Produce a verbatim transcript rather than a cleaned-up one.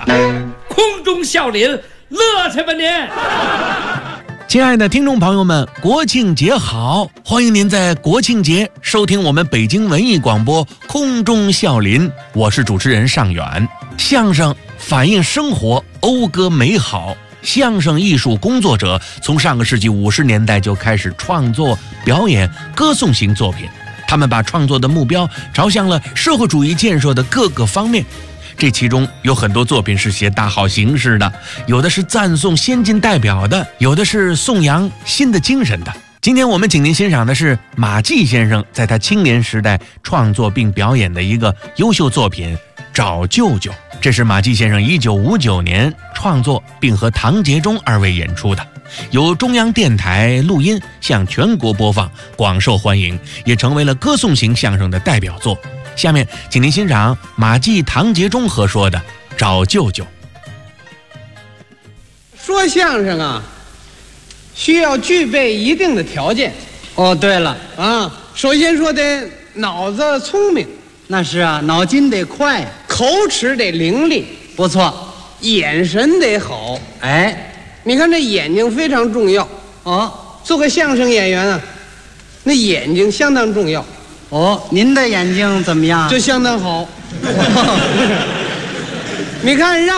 空中笑林，乐去吧您！ 亲爱的听众朋友们，国庆节好！欢迎您在国庆节收听我们北京文艺广播空中笑林，我是主持人尚远。相声反映生活，讴歌美好。相声艺术工作者从上个世纪五十年代就开始创作、表演歌颂型作品，他们把创作的目标朝向了社会主义建设的各个方面。这其中有很多作品是写大好形势的，有的是赞颂先进代表的，有的是颂扬新的精神的。今天我们请您欣赏的是马季先生在他青年时代创作并表演的一个优秀作品《找舅舅》。这是马季先生一九五九年创作并和唐杰忠二位演出的，由中央电台录音向全国播放，广受欢迎，也成为了歌颂型相声的代表作。下面请您欣赏马季、唐杰忠合说的《找舅舅》。 说相声啊，需要具备一定的条件。 哦，对了啊，首先说得脑子聪明， 那是啊，脑筋得快， 口齿得伶俐， 不错， 眼神得好。 哎， 你看这眼睛非常重要哦， 做个相声演员啊，那眼睛相当重要。 哦，您的眼睛怎么样？ 这相当好。你看让